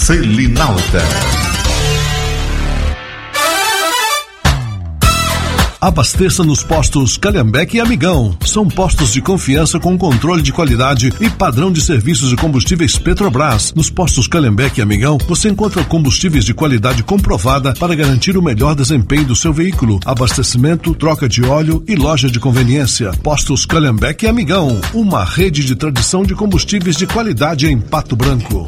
Selinalta. Abasteça nos postos Calhambeque e Amigão. São postos de confiança com controle de qualidade e padrão de serviços de combustíveis Petrobras. Nos postos Calhambeque e Amigão, você encontra combustíveis de qualidade comprovada para garantir o melhor desempenho do seu veículo. Abastecimento, troca de óleo e loja de conveniência. Postos Calhambeque e Amigão, uma rede de tradição de combustíveis de qualidade em Pato Branco.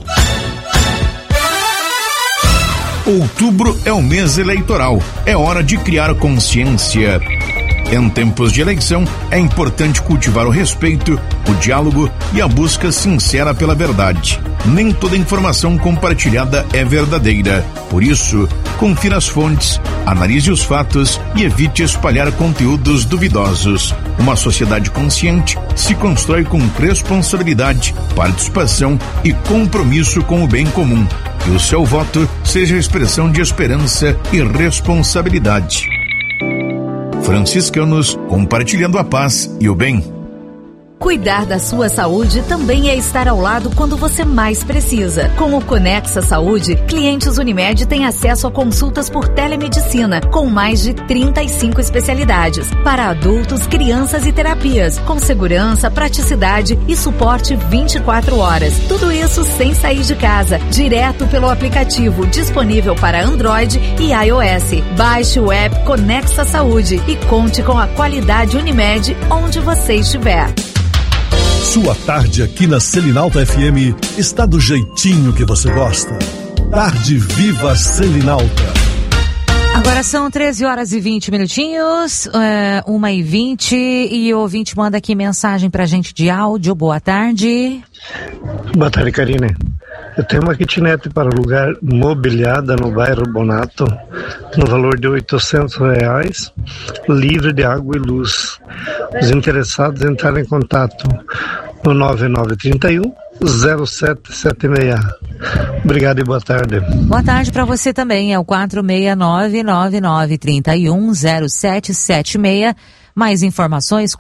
Outubro é o mês eleitoral. É hora de criar consciência. Em tempos de eleição, é importante cultivar o respeito, o diálogo e a busca sincera pela verdade. Nem toda informação compartilhada é verdadeira. Por isso, confira as fontes, analise os fatos e evite espalhar conteúdos duvidosos. Uma sociedade consciente se constrói com responsabilidade, participação e compromisso com o bem comum. Que o seu voto seja expressão de esperança e responsabilidade. Franciscanos, compartilhando a paz e o bem. Cuidar da sua saúde também é estar ao lado quando você mais precisa. Com o Conexa Saúde, clientes Unimed têm acesso a consultas por telemedicina, com mais de 35 especialidades, para adultos, crianças e terapias, com segurança, praticidade e suporte 24 horas. Tudo isso sem sair de casa, direto pelo aplicativo disponível para Android e iOS. Baixe o app Conexa Saúde e conte com a qualidade Unimed onde você estiver. Sua tarde aqui na Selinalta FM está do jeitinho que você gosta. Tarde Viva Selinalta. Agora são 13 horas e 20 minutinhos, 1h20, e o ouvinte manda aqui mensagem pra gente de áudio. Boa tarde. Boa tarde, Karine. Eu tenho uma kitnet para alugar mobiliada no bairro Bonato, no valor de R$800, livre de água e luz. Os interessados entrarem em contato no 9931-0776. Obrigado e boa tarde. Boa tarde para você também, é o 469-9931-0776. Mais informações,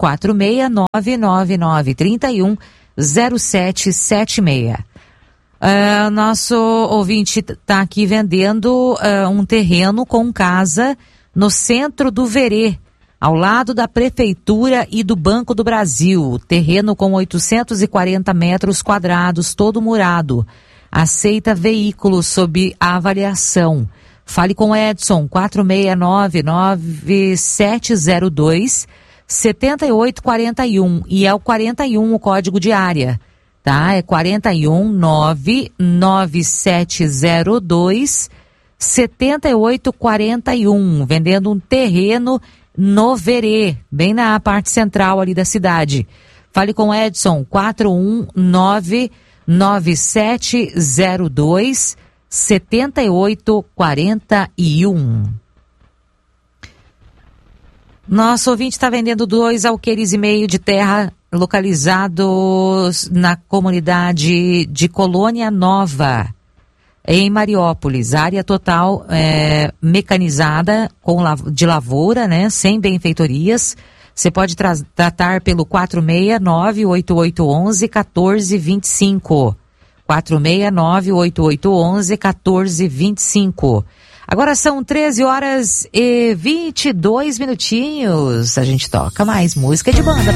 469-9931-0776. Nosso ouvinte está aqui vendendo um terreno com casa no centro do Verê, ao lado da Prefeitura e do Banco do Brasil. Terreno com 840 metros quadrados, todo murado. Aceita veículos sob avaliação. Fale com Edson, 469-9702-7841. E é o 41 o código de área. Tá? É 4199702-7841, vendendo um terreno no Verê, bem na parte central ali da cidade. Fale com Edson, 4199702-7841. Nosso ouvinte está vendendo 2,5 alqueires de terra localizados na comunidade de Colônia Nova, em Mariópolis. Área total mecanizada, de lavoura, né, sem benfeitorias. Você pode tratar pelo 469-8811-1425. 469-8811-1425. Agora são 13 horas e 22 minutinhos. A gente toca mais música de banda.